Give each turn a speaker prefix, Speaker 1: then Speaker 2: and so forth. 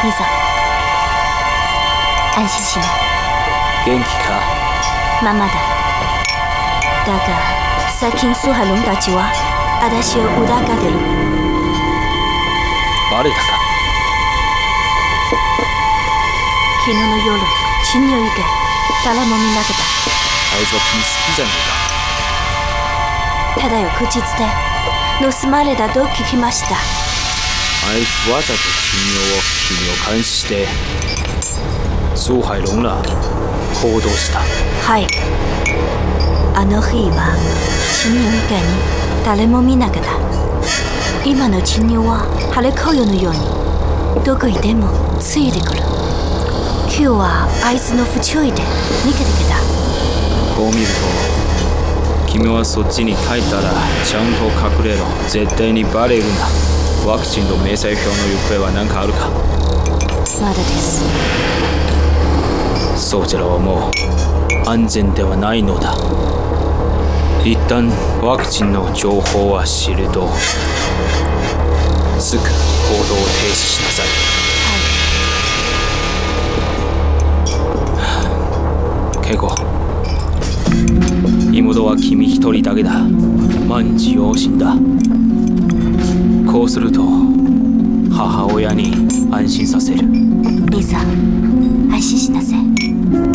Speaker 1: 兄さん、安心しな。
Speaker 2: 元気か？
Speaker 1: ままだ。だが最近苏海龙たちは私を疑ってる。
Speaker 2: バレたか？
Speaker 1: 昨日の夜、侵入以外誰も見なかった。
Speaker 2: あいつは君好きじゃね
Speaker 1: ただよ、口伝え盗まれたと聞きました。
Speaker 2: あいつわざと君を監視して蘇海龍ら行動した。
Speaker 1: はい。あの日は侵入以外に誰も見なかった。今の侵入は晴れ紅葉のようにどこにでもついてくる。今日はあいつの不注意で逃げてきた。
Speaker 2: こう見ると君はそっちに帰ったらちゃんと隠れろ。絶対にバレるな。ワクチンと明細表の行方は何かあるか？
Speaker 1: まだです。
Speaker 2: そちらはもう安全ではないのだ。一旦ワクチンの情報は知るとすぐ行動を停止しなさい。ケゴ、妹は君一人だけだ。万事用心だ。こうすると母親に安心させる。
Speaker 1: リサ、安心しなさい。